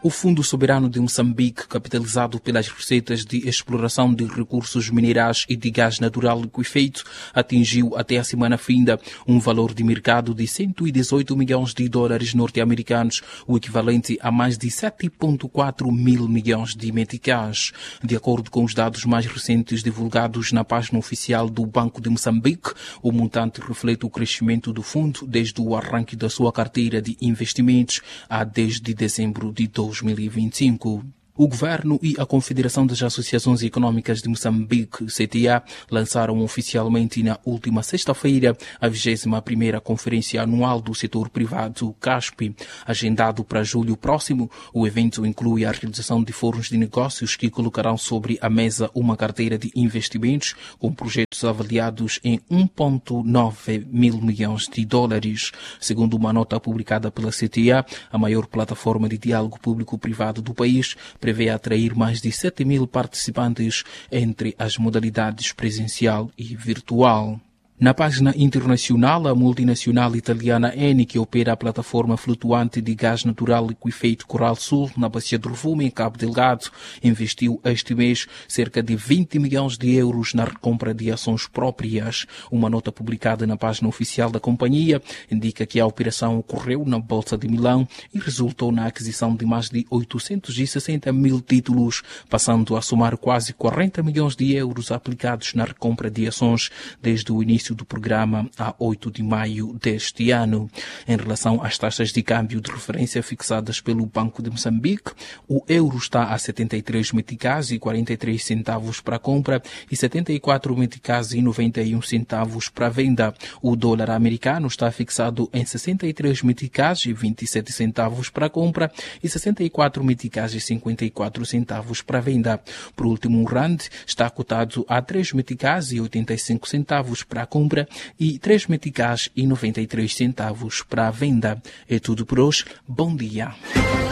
O Fundo Soberano de Moçambique, capitalizado pelas receitas de exploração de recursos minerais e de gás natural liquefeito, atingiu até a semana finda um valor de mercado de 118 milhões de dólares norte-americanos, o equivalente a mais de 7,4 mil milhões de meticais. De acordo com os dados mais recentes divulgados na página oficial do Banco de Moçambique, o montante reflete o crescimento do fundo desde o arranque da sua carteira de investimentos a 10 de dezembro de 2025. O Governo e a Confederação das Associações Econômicas de Moçambique, CTA, lançaram oficialmente na última sexta-feira a 21ª Conferência Anual do Setor Privado, CASP. Agendado para julho próximo, o evento inclui a realização de fóruns de negócios que colocarão sobre a mesa uma carteira de investimentos com projetos avaliados em 1,9 mil milhões de dólares. Segundo uma nota publicada pela CTA, a maior plataforma de diálogo público-privado do país, prevê atrair mais de 7 mil participantes entre as modalidades presencial e virtual. Na página internacional, a multinacional italiana Eni, que opera a plataforma flutuante de gás natural liquefeito Coral Sul, na Bacia do Rovuma, em Cabo Delgado, investiu este mês cerca de 20 milhões de euros na recompra de ações próprias. Uma nota publicada na página oficial da companhia indica que a operação ocorreu na Bolsa de Milão e resultou na aquisição de mais de 860 mil títulos, passando a somar quase 40 milhões de euros aplicados na recompra de ações desde o início do programa a 8 de maio deste ano. Em relação às taxas de câmbio de referência fixadas pelo Banco de Moçambique, o euro está a 73 meticais e 43 centavos para compra e 74 meticais e 91 centavos para venda. O dólar americano está fixado em 63 meticais e 27 centavos para compra e 64 meticais e 54 centavos para venda. Por último, o rand está cotado a 3 meticais e 85 centavos para compra e 3 meticais e 93 centavos para a venda. É tudo por hoje. Bom dia.